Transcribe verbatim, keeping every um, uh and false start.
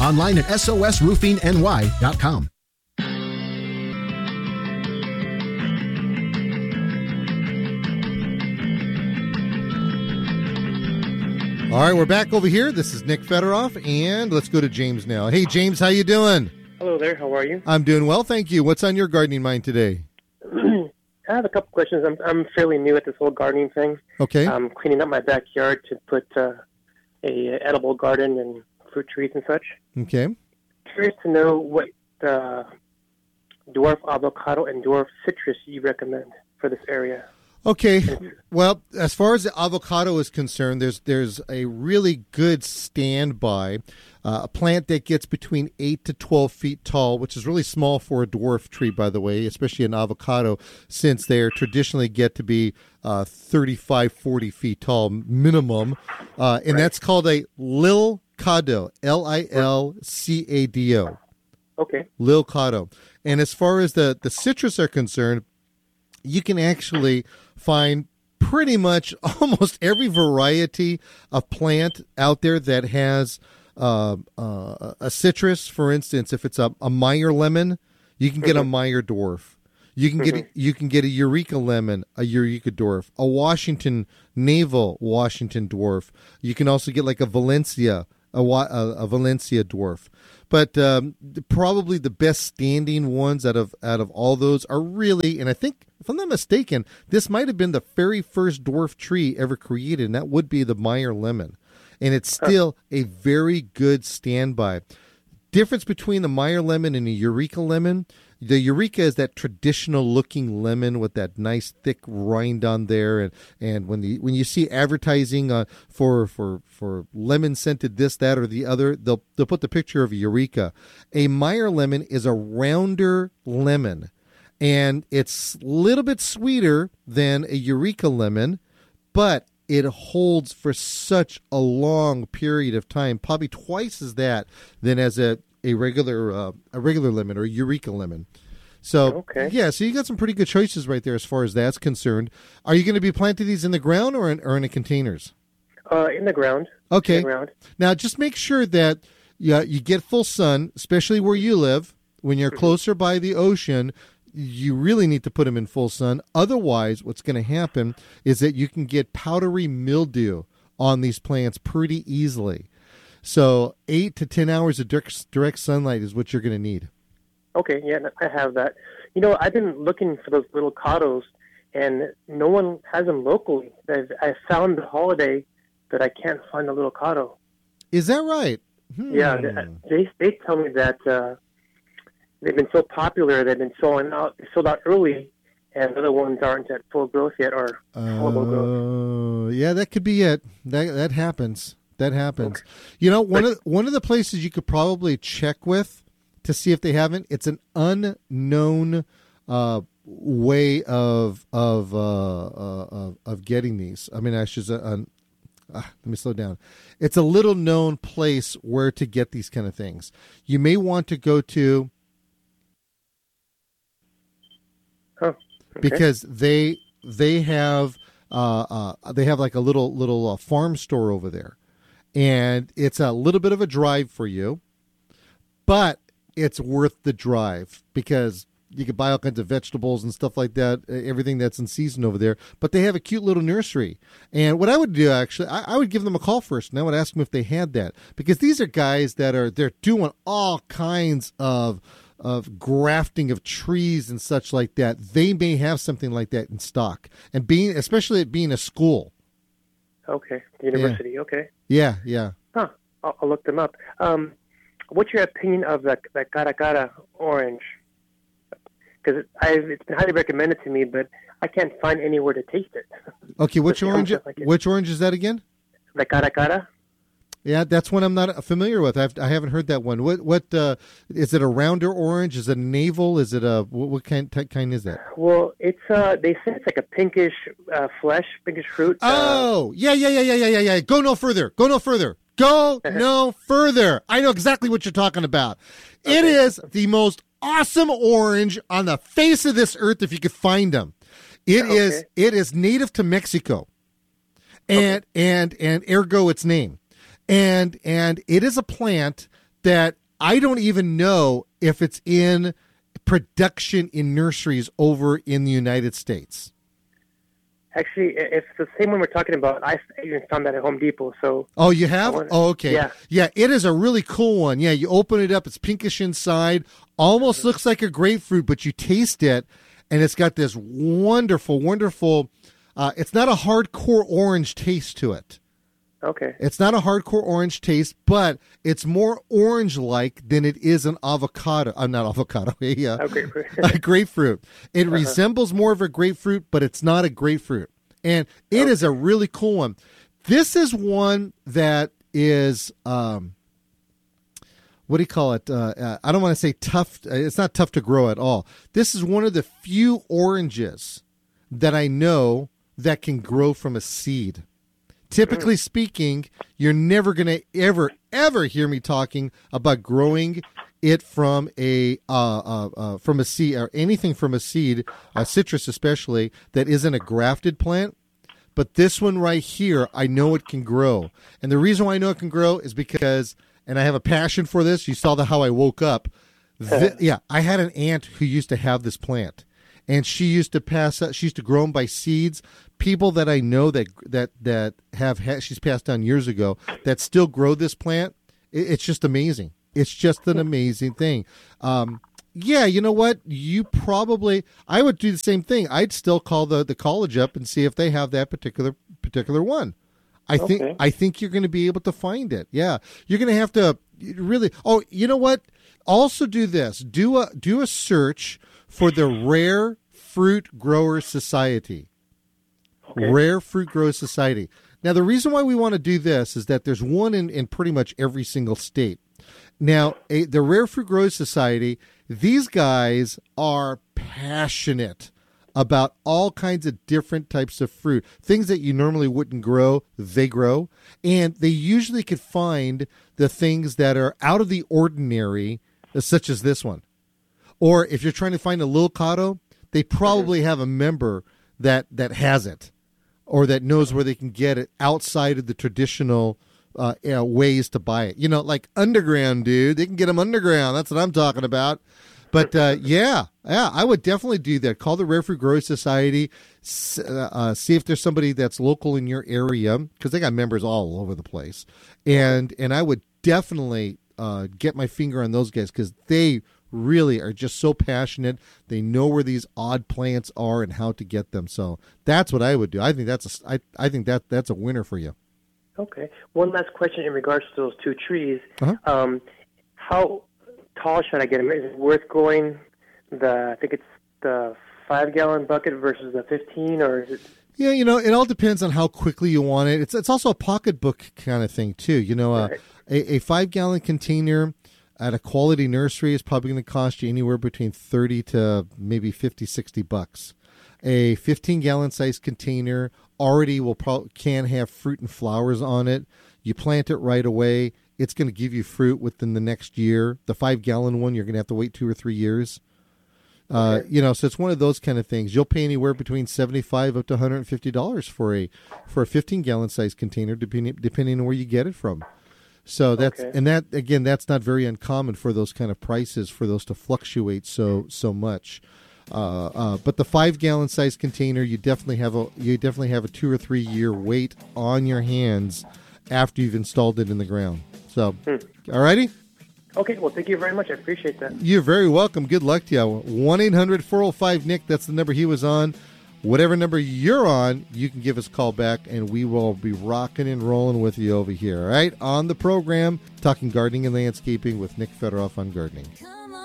Online at S O S roofing N Y dot com. All right, we're back over here. This is Nick Federoff, and let's go to James now. Hey, James, how you doing? Hello there. How are you? I'm doing well, thank you. What's on your gardening mind today? I have a couple questions. I'm I'm fairly new at this whole gardening thing. Okay. I'm cleaning up my backyard to put uh, a edible garden and fruit trees and such. Okay. Curious to know what uh, dwarf avocado and dwarf citrus you recommend for this area. Okay. Well, as far as the avocado is concerned, there's there's a really good standby, uh, a plant that gets between eight to twelve feet tall, which is really small for a dwarf tree, by the way, especially an avocado, since they are traditionally get to be uh, thirty-five, forty feet tall minimum, uh, and right. That's called a Lilcado, L I L C A D O. Okay. Lilcado. And as far as the, the citrus are concerned, you can actually find pretty much almost every variety of plant out there that has uh, uh, a citrus. For instance, if it's a, a Meyer lemon, you can get mm-hmm. a Meyer dwarf. You can get mm-hmm. a, you can get a Eureka lemon, a Eureka dwarf, a Washington navel Washington dwarf. You can also get like a Valencia, a, a, a Valencia dwarf. But um, probably the best standing ones out of out of all those are really, and I think, if I'm not mistaken, this might have been the very first dwarf tree ever created, and that would be the Meyer lemon. And it's still a very good standby. Difference between the Meyer lemon and the Eureka lemon, the Eureka is that traditional looking lemon with that nice thick rind on there, and, and when the when you see advertising uh, for for for lemon scented this, that, or the other, they'll they'll put the picture of a Eureka. A Meyer lemon is a rounder lemon, and it's a little bit sweeter than a Eureka lemon, but it holds for such a long period of time, probably twice as that than as a a regular uh, a regular lemon or a Eureka lemon. So okay. yeah, so you got some pretty good choices right there as far as that's concerned. Are you going to be planting these in the ground or in, or in the containers? Uh, in the ground. Okay. In the ground. Now just make sure that yeah, you get full sun, especially where you live. When you're closer by the ocean, you really need to put them in full sun. Otherwise, what's going to happen is that you can get powdery mildew on these plants pretty easily. So eight to ten hours of direct, direct sunlight is what you're going to need. Okay, yeah, I have that. You know, I've been looking for those little cados, and no one has them locally. I've, I found the holiday that I can't find the little cado. Is that right? Hmm. Yeah, they they tell me that uh, they've been so popular, they've been sold out, sold out early, and other ones aren't at full growth yet or full uh, growth. Yeah, that could be it. That that happens. That happens. Okay. You know, one but, of one of the places you could probably check with to see if they haven't. It's an unknown uh, way of of, uh, uh, of of getting these. I mean, I should. Uh, uh, let me slow down. It's a little known place where to get these kind of things. You may want to go to. Oh, okay. Because they they have uh, uh, they have like a little little uh, farm store over there. And it's a little bit of a drive for you, but it's worth the drive because you can buy all kinds of vegetables and stuff like that, everything that's in season over there. But they have a cute little nursery. And what I would do, actually, I, I would give them a call first, and I would ask them if they had that. Because these are guys that are they're doing all kinds of of grafting of trees and such like that. They may have something like that in stock. And being, especially it being a school. Okay, university, yeah. Okay. Yeah, yeah. Huh, I'll, I'll look them up. Um, what's your opinion of the, the cara cara orange? Because it's been highly recommended to me, but I can't find anywhere to taste it. Okay, which orange? Like which orange is that again? The cara cara. Yeah, that's one I'm not familiar with. I've, I haven't heard that one. What? What? Uh, is it a rounder orange? Is it a navel? Is it a what, what kind? T- kind is that? Well, it's uh, they say it's like a pinkish uh, flesh, pinkish fruit. Oh, uh, yeah, yeah, yeah, yeah, yeah, yeah, yeah. Go no further. Go no further. Go no further. I know exactly what you're talking about. Okay. It is the most awesome orange on the face of this earth if you could find them. It okay. is. It is native to Mexico, and okay. and and ergo its name. And and it is a plant that I don't even know if it's in production in nurseries over in the United States. Actually, if it's the same one we're talking about, I even found that at Home Depot. So. Oh, you have? Wanna, oh, okay. Yeah. Yeah, it is a really cool one. Yeah, you open it up, it's pinkish inside, almost looks like a grapefruit, but you taste it, and it's got this wonderful, wonderful, uh, it's not a hardcore orange taste to it. Okay. It's not a hardcore orange taste, but it's more orange-like than it is an avocado. I'm uh, not avocado. a, uh, oh, grapefruit. a grapefruit. It uh-huh. resembles more of a grapefruit, but it's not a grapefruit. And it okay. is a really cool one. This is one that is, um, what do you call it? Uh, uh, I don't want to say tough. It's not tough to grow at all. This is one of the few oranges that I know that can grow from a seed. Typically speaking, you're never going to ever, ever hear me talking about growing it from a uh, uh, uh, from a seed or anything from a seed, uh, citrus especially, that isn't a grafted plant. But this one right here, I know it can grow. And the reason why I know it can grow is because, and I have a passion for this, you saw the how I woke up. Th- yeah, I had an aunt who used to have this plant. And she used to pass out, she used to grow them by seeds. People that I know that that that have had, she's passed on years ago, that still grow this plant. It, it's just amazing. It's just an amazing thing. Um, yeah, you know what? You probably, I would do the same thing. I'd still call the, the college up and see if they have that particular particular one. I okay. think I think you're going to be able to find it. Yeah, you're going to have to really. Oh, you know what? Also do this. Do a do a search for the Rare Fruit Growers Society. Okay. Rare Fruit Growers Society. Now, the reason why we want to do this is that there's one in, in pretty much every single state. Now, a, the Rare Fruit Growers Society, these guys are passionate about all kinds of different types of fruit. Things that you normally wouldn't grow, they grow. And they usually could find the things that are out of the ordinary, such as this one. Or if you're trying to find a Lil Cotto, they probably have a member that, that has it or that knows where they can get it outside of the traditional uh, you know, ways to buy it. You know, like underground, dude. They can get them underground. That's what I'm talking about. But, uh, yeah, yeah, I would definitely do that. Call the Rare Fruit Growers Society. Uh, see if there's somebody that's local in your area, because they got members all over the place. And, and I would definitely uh, get my finger on those guys because they really are just so passionate. They know where these odd plants are and how to get them. So that's what I would do. I think that's a, I, I think that that's a winner for you. Okay. One last question in regards to those two trees. Uh-huh. Um, how tall should I get them? Is it worth going the, I think it's the five gallon bucket versus the fifteen, or is it? Yeah, you know, it all depends on how quickly you want it. It's it's also a pocketbook kind of thing too. You know, uh, right. a, a five gallon container at a quality nursery is probably going to cost you anywhere between thirty to maybe fifty, sixty bucks. A fifteen gallon size container already will pro- can have fruit and flowers on it. You plant it right away. It's going to give you fruit within the next year. The five gallon one, you're going to have to wait two or three years. Uh, okay. You know, so it's one of those kind of things. You'll pay anywhere between seventy-five up to one hundred fifty dollars for a for a fifteen gallon size container, depending depending on where you get it from. So that's okay. And that again, that's not very uncommon for those kind of prices, for those to fluctuate so so much. Uh, uh, but the five gallon size container, you definitely have a you definitely have a two or three year wait on your hands after you've installed it in the ground. So, hmm. all righty. Okay, well, thank you very much. I appreciate that. You're very welcome. Good luck to you. one eight hundred four oh five Nick, that's the number he was on. Whatever number you're on, you can give us a call back, and we will be rocking and rolling with you over here, all right? On the program, talking gardening and landscaping with Nick Federoff on gardening.